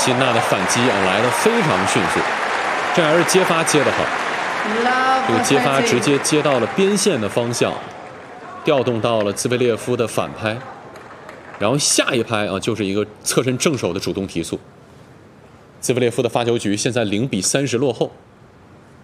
辛纳的反击来得非常迅速，这还是接发接得好，这个接发直接接到了边线的方向，调动到了兹维列夫的反拍，然后下一拍就是一个侧身正手的主动提速。兹维列夫的发球局现在0比30落后。